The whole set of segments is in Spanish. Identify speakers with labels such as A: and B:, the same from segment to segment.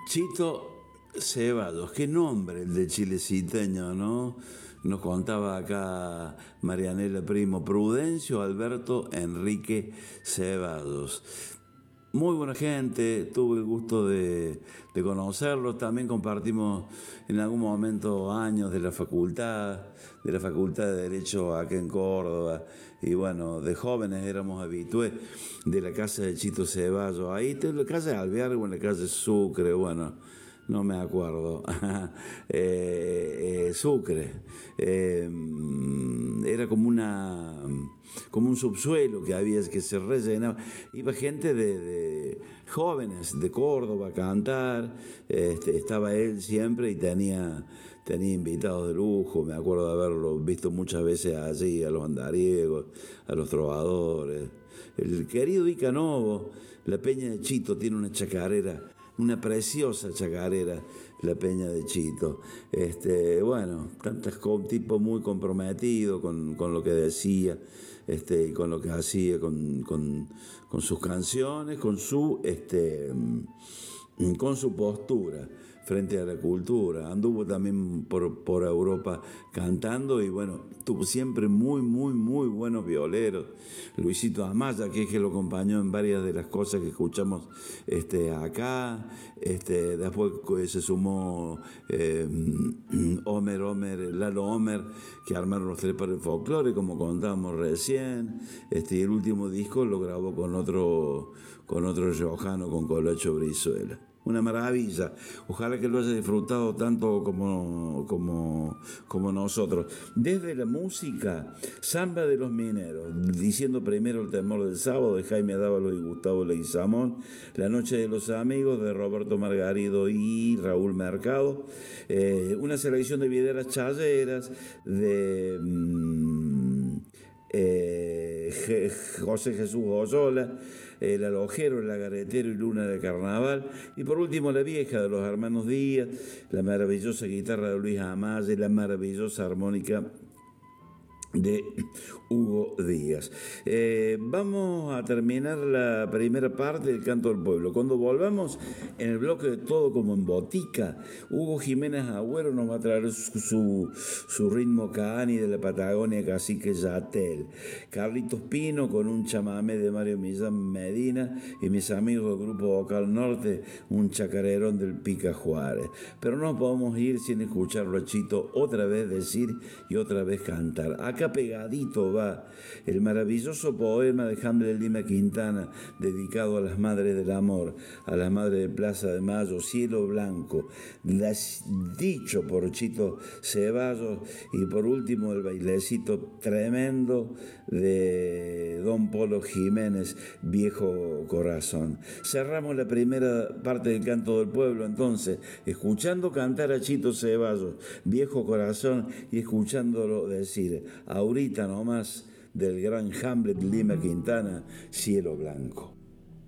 A: Chito Ceballos, qué nombre el de chileciteño, ¿no? Nos contaba acá Marianela Primo, Prudencio Alberto Enrique Ceballos. Muy buena gente, tuve el gusto de conocerlos, también compartimos en algún momento años de la Facultad de Derecho acá en Córdoba, y bueno, de jóvenes éramos habitués de la casa de Chito Ceballos, ahí en la casa de Alvear o en la calle Sucre, bueno, no me acuerdo, Sucre, era como un subsuelo que había, que se rellenaba, iba gente de jóvenes de Córdoba a cantar, estaba él siempre y tenía invitados de lujo, me acuerdo de haberlo visto muchas veces allí, a los andariegos, a los trovadores, el querido Ica Novo, la Peña de Chito tiene una preciosa chacarera, la Peña de Chito. Bueno, un tipo muy comprometido con lo que decía, y con lo que hacía, con sus canciones, con su postura frente a la cultura. Anduvo también por Europa cantando y bueno, tuvo siempre muy, muy, muy buenos violeros. Luisito Amaya, que es que lo acompañó en varias de las cosas que escuchamos acá. Después se sumó Lalo Homer, que armaron los Tres para el Folclore, como contábamos recién. Y el último disco lo grabó con otro riojano, con Colacho Brizuela. Una maravilla. Ojalá que lo haya disfrutado tanto como nosotros. Desde la música, Samba de los Mineros, diciendo primero El temor del sábado, de Jaime Dávalo y Gustavo Leguizamón, La noche de los amigos, de Roberto Margarido y Raúl Mercado, una selección de videras challeras, de José Jesús Oyola, El alojero, El agaretero y Luna de Carnaval, y por último La vieja de los hermanos Díaz, la maravillosa guitarra de Luis Amaya y la maravillosa armónica de Hugo Díaz. Vamos a terminar la primera parte del Canto del Pueblo. Cuando volvamos en el bloque de Todo como en Botica, Hugo Jiménez Agüero nos va a traer su ritmo caani de la Patagonia, Cacique Yatel. Carlitos Pino con un chamamé de Mario Millán Medina, y mis amigos del Grupo Vocal Norte, un chacarerón del Pica Juárez. Pero no podemos ir sin escucharlo a Chito otra vez decir y otra vez cantar. Acá pegadito va el maravilloso poema de Hamlet Lima Quintana, dedicado a las madres del amor, a las madres de Plaza de Mayo, Cielo Blanco, dicho por Chito Ceballos, y por último el bailecito tremendo de Don Polo Jiménez, Viejo Corazón. Cerramos la primera parte del Canto del Pueblo entonces, escuchando cantar a Chito Ceballos, Viejo Corazón, y escuchándolo decir ahorita nomás del gran Hamlet Lima Quintana, Cielo Blanco.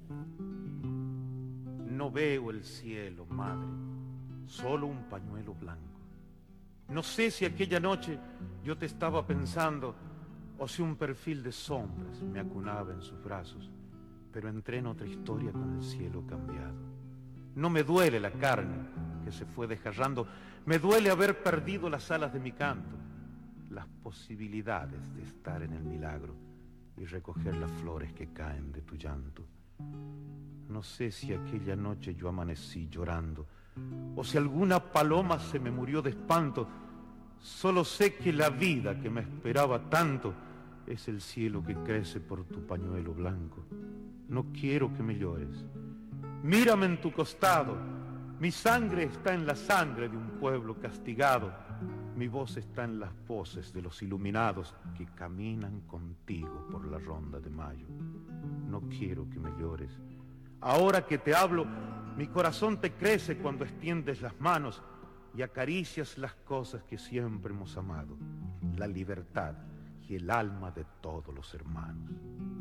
B: No veo el cielo, madre, solo un pañuelo blanco. No sé si aquella noche yo te estaba pensando o si un perfil de sombras me acunaba en sus brazos, pero entré en otra historia con el cielo cambiado. No me duele la carne que se fue desgarrando, me duele haber perdido las alas de mi canto, las posibilidades de estar en el milagro y recoger las flores que caen de tu llanto. No sé si aquella noche yo amanecí llorando o si alguna paloma se me murió de espanto. Solo sé que la vida que me esperaba tanto es el cielo que crece por tu pañuelo blanco. No quiero que me llores. Mírame en tu costado. Mi sangre está en la sangre de un pueblo castigado. Mi voz está en las voces de los iluminados que caminan contigo por la ronda de mayo. No quiero que me llores. Ahora que te hablo, mi corazón te crece cuando extiendes las manos y acaricias las cosas que siempre hemos amado, la libertad y el alma de todos los hermanos.